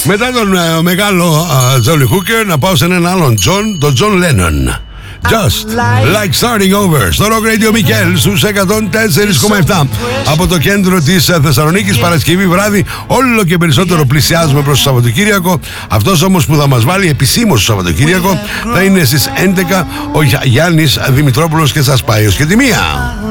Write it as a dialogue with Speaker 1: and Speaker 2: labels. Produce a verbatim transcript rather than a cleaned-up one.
Speaker 1: Μετά τον uh, μεγάλο Τζόλι uh, Hooker, να πάω σε έναν άλλον Τζον, τον Τζον Λένον. Just like starting over. Στο Rock Radio Μικέλ στους εκατόν τέσσερα κόμμα επτά από το κέντρο της Θεσσαλονίκης. Παρασκευή βράδυ, όλο και περισσότερο πλησιάζουμε προς το Σαββατοκύριακο. Αυτός όμως που θα μας βάλει επισήμως στο Σαββατοκύριακο θα είναι στις έντεκα ο Γιάννης Δημητρόπουλος και σας πάει ως και τη μία.